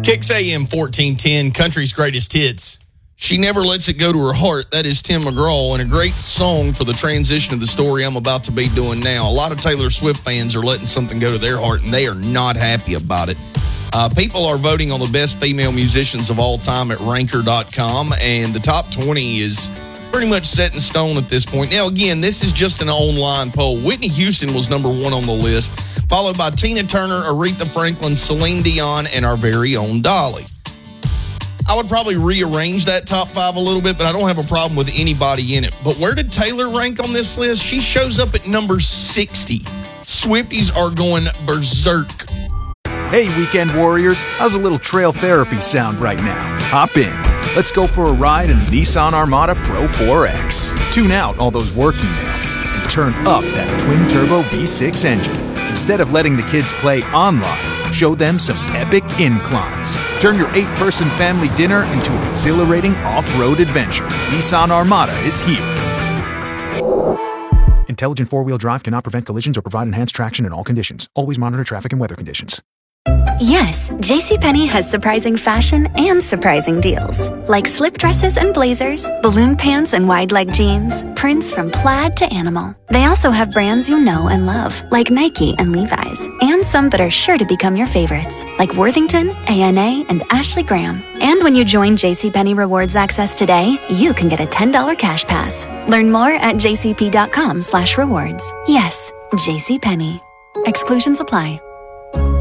Kicks AM 1410, country's greatest hits. She Never Lets It Go to Her Heart. That is Tim McGraw, and a great song for the transition of the story I'm about to be doing now. A lot of Taylor Swift fans are letting something go to their heart, and they are not happy about it. People are voting on the best female musicians of all time at Ranker.com, and the top 20 is pretty much set in stone at this point. Now, again, this is just an online poll. Whitney Houston was number one on the list, followed by Tina Turner, Aretha Franklin, Celine Dion, and our very own Dolly. I would probably rearrange that top five a little bit, but I don't have a problem with anybody in it. But where did Taylor rank on this list? She shows up at number 60. Swifties are going berserk. Hey, weekend warriors, how's a little trail therapy sound right now? Hop in. Let's go for a ride in the Nissan Armada Pro 4X. Tune out all those work emails and turn up that twin-turbo V6 engine. Instead of letting the kids play online, show them some epic inclines. Turn your 8-person family dinner into an exhilarating off-road adventure. Nissan Armada is here. Intelligent four-wheel drive cannot prevent collisions or provide enhanced traction in all conditions. Always monitor traffic and weather conditions. Yes, JCPenney has surprising fashion and surprising deals. Like slip dresses and blazers, balloon pants and wide leg jeans, prints from plaid to animal. They also have brands you know and love, like Nike and Levi's, and some that are sure to become your favorites, like Worthington, A&A, and Ashley Graham. And when you join JCPenney Rewards Access today, you can get a $10 cash pass. Learn more at jcp.com/rewards. Yes, JCPenney. Exclusions apply.